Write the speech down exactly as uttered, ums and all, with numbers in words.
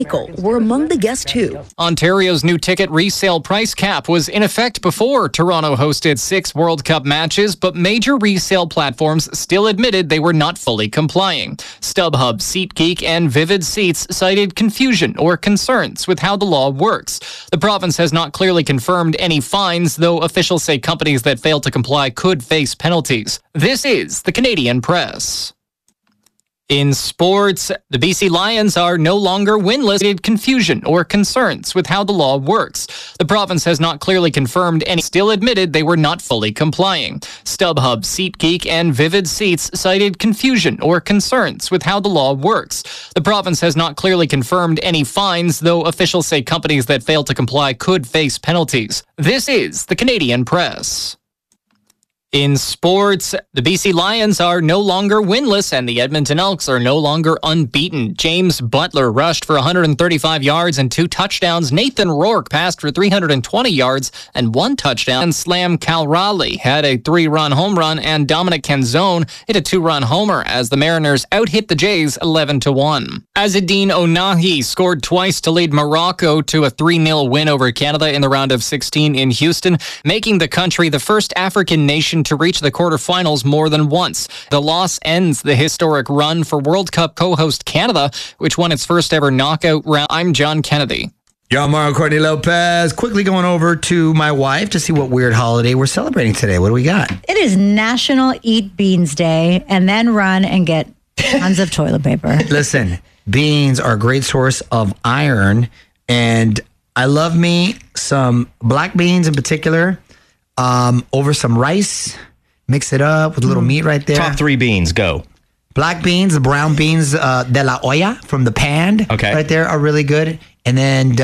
were among the guests too. Ontario's new ticket resale price cap was in effect before Toronto hosted six World Cup matches, but major resale platforms still admitted they were not fully complying. StubHub, SeatGeek, and Vivid Seats cited confusion or concerns with how the law works. The province has not clearly confirmed any fines, though officials say companies that fail to comply could face penalties. This is the Canadian Press. In sports, the B C Lions are no longer winless. Confusion or concerns with how the law works. The province has not clearly confirmed any, still admitted they were not fully complying. StubHub, SeatGeek, and Vivid Seats cited confusion or concerns with how the law works. The province has not clearly confirmed any fines, though officials say companies that fail to comply could face penalties. This is the Canadian Press. In sports, the B C Lions are no longer winless and the Edmonton Elks are no longer unbeaten. James Butler rushed for one hundred thirty-five yards and two touchdowns. Nathan Rourke passed for three hundred twenty yards and one touchdown. And Slam Calrali had a three-run home run, and Dominic Canzone hit a two-run homer as the Mariners out-hit the Jays eleven to one. Azzedine Ounahi scored twice to lead Morocco to a three nil win over Canada in the round of sixteen in Houston, making the country the first African nation to reach the quarterfinals more than once. The loss ends the historic run for World Cup co-host Canada, which won its first ever knockout round. I'm John Kennedy. Yo, I'm Mario Courtney Lopez. Quickly going over to my wife to see what weird holiday we're celebrating today. What do we got? It is National Eat Beans Day, and then run and get tons of toilet paper. Listen, beans are a great source of iron, and I love me some black beans in particular. Um, over some rice, mix it up with a little meat right there. Top three beans, go. Black beans, the brown beans uh, de la olla from the pan, okay, right there are really good. And then